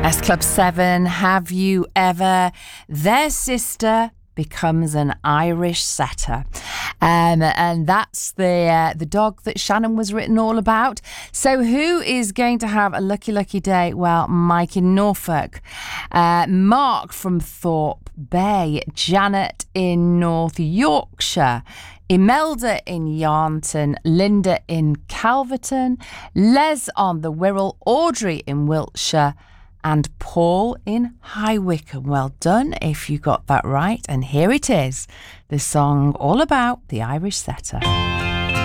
S Club 7, Have You Ever? Their sister becomes an Irish setter. And that's the dog that Shannon was written all about. So who is going to have a lucky day? Well, Mike in Norfolk, Mark from Thorpe Bay, Janet in North Yorkshire, Imelda in Yarnton, Linda in Calverton, Les on the Wirral, Audrey in Wiltshire, and Paul in High Wycombe. Well done if you got that right. And here it is, the song all about the Irish setter.